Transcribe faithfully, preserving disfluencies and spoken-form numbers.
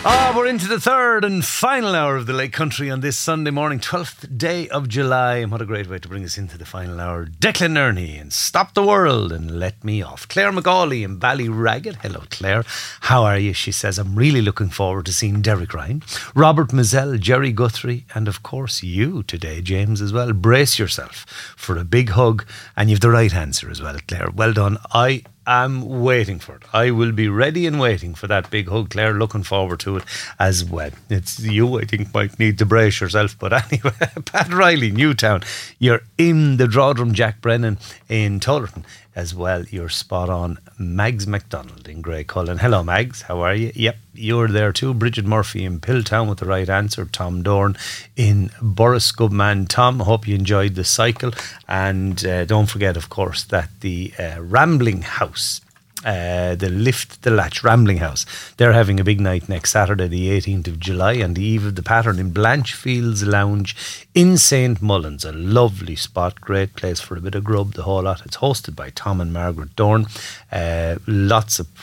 Ah, we're into the third and final hour of the Lake Country on this Sunday morning, twelfth day of July. And what a great way to bring us into the final hour. Declan Ernie and Stop the World and Let Me Off. Claire McGauley and Ballyragged. Hello, Claire. How are you? She says, I'm really looking forward to seeing Derek Ryan, Robert Mazzell, Jerry Guthrie, and of course you today, James, as well. Brace yourself for a big hug. And you've the right answer as well, Claire. Well done. I I'm waiting for it. I will be ready and waiting for that big hug, Claire. Looking forward to it as well. It's you, I think, might need to brace yourself. But anyway, Pat Riley, Newtown. You're in the Drodrum. Jack Brennan in Tullerton as well. You're spot on. Mags MacDonald in Grey Cullen. Hello, Mags. How are you? Yep, you're there too. Bridget Murphy in Pilltown with the right answer. Tom Dorn in Boris. Good man, Tom. Hope you enjoyed the cycle. And uh, don't forget, of course, that the uh, Rambling House, uh, the Lift the Latch Rambling House, they're having a big night next Saturday, the eighteenth of July, on the eve of the Pattern in Blanchfield's Lounge in Saint Mullins. A lovely spot, great place for a bit of grub, the whole lot. It's hosted by Tom and Margaret Dorn. Uh, lots of